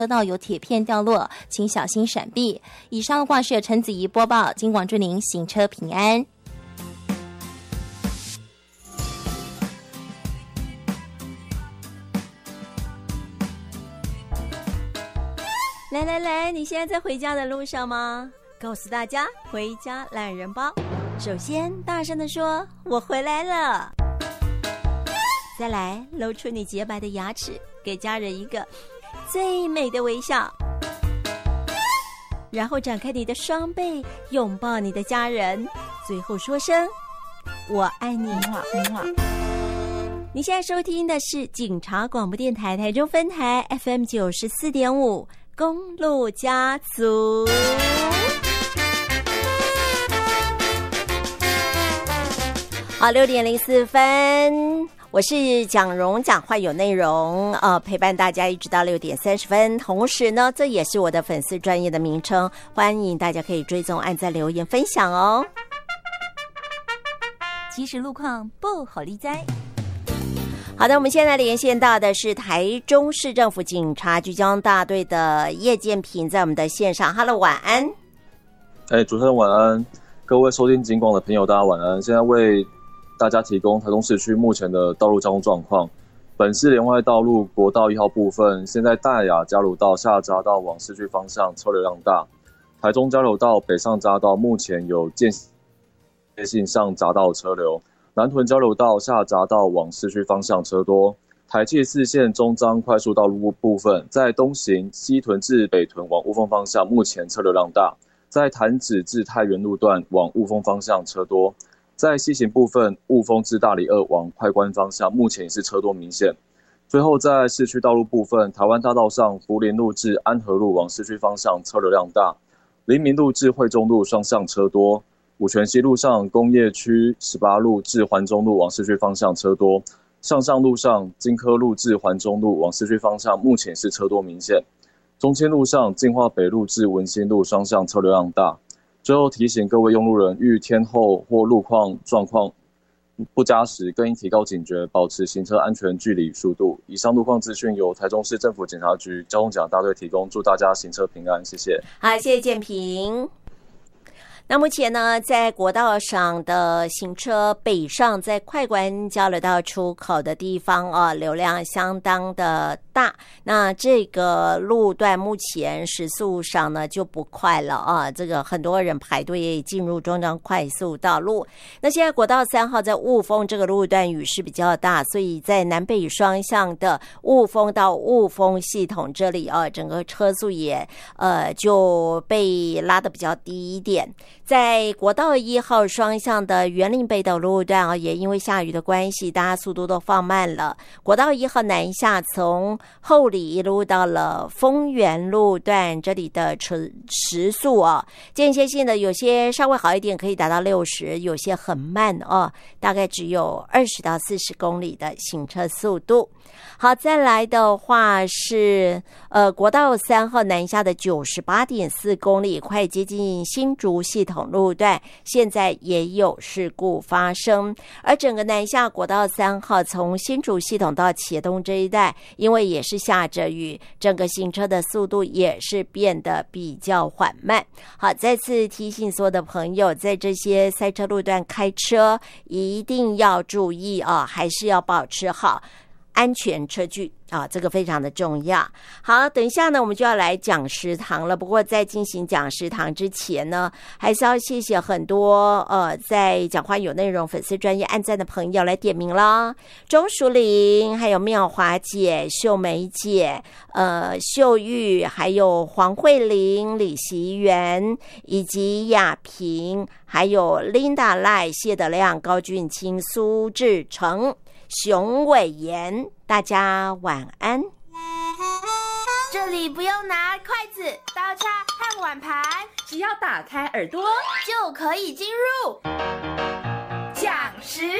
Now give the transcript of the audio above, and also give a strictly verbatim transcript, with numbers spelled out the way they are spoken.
车道有铁片掉落，请小心闪避。以上挂是陈子怡播报，金广祝您行车平安。 来来来，你现在在回家的路上吗？告诉大家，回家懒人包。首先，大声地说：“我回来了。”再来，露出你洁白的牙齿，给家人一个最美的微笑。然后展开你的双臂，拥抱你的家人，最后说声“我爱你”。你现在收听的是警察广播电台台中分台 F M 九十四点五。公路家族，好，六点零四分，我是蒋蓉，讲话有内容，呃，陪伴大家一直到六点三十分。同时呢，这也是我的粉丝专业的名称，欢迎大家可以追踪、按赞、留言、分享哦。 即时路况不好利哉。 好的，我们现在连线到的是台中市政府警察局交通大队的叶建平，在我们的线上。Hello， 晚安。 哎，主持人晚安，各位收听警广的朋友，大家晚安。现在为大家提供台中市区目前的道路交通状况。本市连外道路国道一号部分，现在大雅交流道下匝道往市区方向车流量大。台中交流道北上匝道目前有间歇性上匝道车流。南屯交流道下匝道往市区方向车多，台七四线中彰快速道路部分，在东行西屯至北屯往雾峰方向，目前车流量大；在潭子至太原路段往雾峰方向车多；在西行部分，雾峰至大里二往快关方向，目前也是车多明显。最后在市区道路部分，台湾大道上福林路至安和路往市区方向车流量大，黎明路至惠中路双向车多。五权西路上工业区十八路至环中路往市区方向车多，向上路上金科路至环中路往市区方向目前是车多明显。中清路上进化北路至文心路双向车流量大。最后提醒各位用路人，遇天候或路况状况不佳时，更应提高警觉，保持行车安全距离与速度。以上路况资讯由台中市政府警察局交通警察大队提供，祝大家行车平安，谢谢。 好，谢谢建平。那目前呢，在国道上的行车北上，在快关交流道出口的地方啊，流量相当的大。那这个路段目前时速上呢就不快了啊，这个很多人排队进入中彰快速道路。那现在国道三号在雾峰这个路段雨势比较大，所以在南北双向的雾峰到雾峰系统这里啊，整个车速也呃就被拉得比较低一点。在国道一号双向的园林北斗路段啊，也因为下雨的关系，大家速度都放慢了。国道一号南下，从后里一路到了丰原路段，这里的车时速啊，间歇性的有些稍微好一点，可以达到六十，有些很慢哦，大概只有二十到四十公里的行车速度。好，再来的话是呃国道三号南下的九十八点四公里，快接近新竹系统路段，现在也有事故发生。而整个南下国道三号从新竹系统到茄东这一带，因为也是下着雨，整个行车的速度也是变得比较缓慢。好，再次提醒所有的朋友，在这些塞车路段开车一定要注意啊，还是要保持好安全车距啊，这个非常的重要。好，等一下呢，我们就要来讲食堂了。不过在进行讲食堂之前呢，还是要谢谢很多呃，在讲话有内容、粉丝专业按赞的朋友来点名啦。钟淑玲，还有妙华姐、秀梅姐、呃秀玉，还有黄慧玲、李习媛，以及雅萍，还有 Linda 赖、谢德亮、高俊清、苏志成、熊伟妍，大家晚安。 这里不用拿筷子、刀叉和碗盘， 只要打开耳朵就可以进入讲食